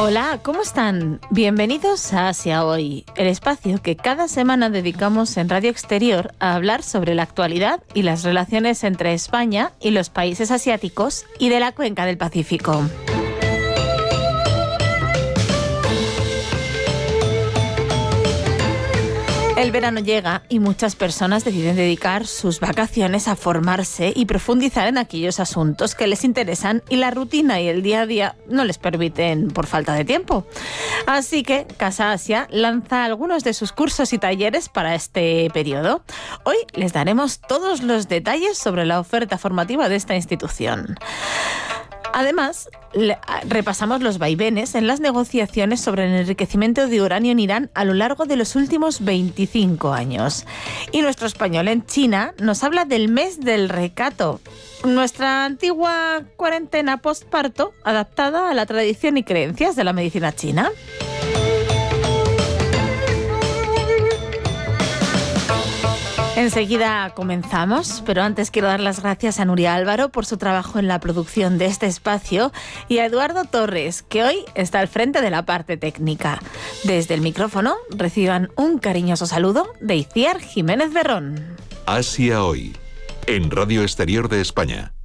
Hola, ¿cómo están? Bienvenidos a Asia Hoy, el espacio que cada semana dedicamos en Radio Exterior a hablar sobre la actualidad y las relaciones entre España y los países asiáticos y de la cuenca del Pacífico. El verano llega y muchas personas deciden dedicar sus vacaciones a formarse y profundizar en aquellos asuntos que les interesan y la rutina y el día a día no les permiten por falta de tiempo. Así que Casa Asia lanza algunos de sus cursos y talleres para este periodo. Hoy les daremos todos los detalles sobre la oferta formativa de esta institución. Además, repasamos los vaivenes en las negociaciones sobre el enriquecimiento de uranio en Irán a lo largo de los últimos 25 años. Y nuestro español en China nos habla del mes del recato, nuestra antigua cuarentena postparto adaptada a la tradición y creencias de la medicina china. Enseguida comenzamos, pero antes quiero dar las gracias a Nuria Álvaro por su trabajo en la producción de este espacio y a Eduardo Torres, que hoy está al frente de la parte técnica. Desde el micrófono reciban un cariñoso saludo de Itziar Jiménez Berrón. Asia Hoy, en Radio Exterior de España.